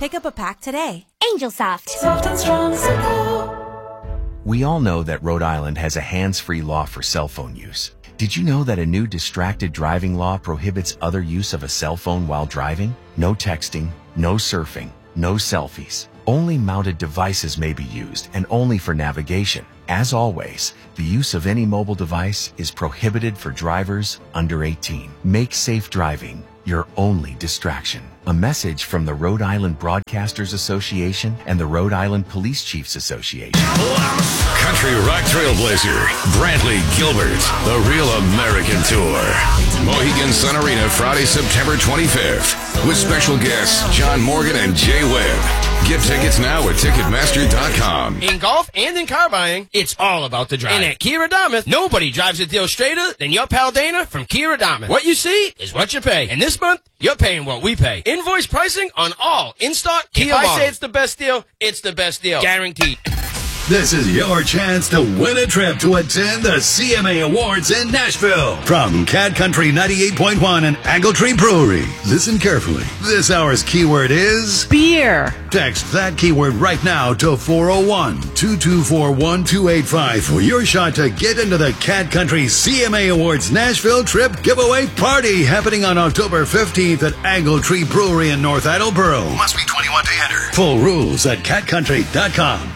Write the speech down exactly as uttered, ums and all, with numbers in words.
Pick up a pack today. Angel Soft. Soft and strong support. We all know that Rhode Island has a hands-free law for cell phone use. Did you know that a new distracted driving law prohibits other use of a cell phone while driving? No texting, no surfing, no selfies. Only mounted devices may be used and only for navigation. As always, the use of any mobile device is prohibited for drivers under eighteen. Make safe driving your only distraction. A message from the Rhode Island Broadcasters Association and the Rhode Island Police Chiefs Association. Country rock trailblazer, Brantley Gilbert, the Real American Tour. Mohegan Sun Arena, Friday, September twenty-fifth. With special guests John Morgan and Jay Webb. Get tickets now at Ticketmaster dot com. In golf and in car buying, it's all about the drive. And at Kia Adamas, nobody drives a deal straighter than your pal Dana from Kia Adamas. What you see is what you pay. And this month, you're paying what we pay. Invoice pricing on all in-stock Kia models. If I say it's the best deal, it's the best deal. Guaranteed. This is your chance to win a trip to attend the C M A Awards in Nashville. From Cat Country ninety-eight point one and Angle Tree Brewery. Listen carefully. This hour's keyword is beer. Text that keyword right now to four oh one, two two four, one two eight five for your shot to get into the Cat Country C M A Awards Nashville Trip Giveaway Party happening on October fifteenth at Angle Tree Brewery in North Attleboro. Must be twenty-one to enter. Full rules at cat country dot com.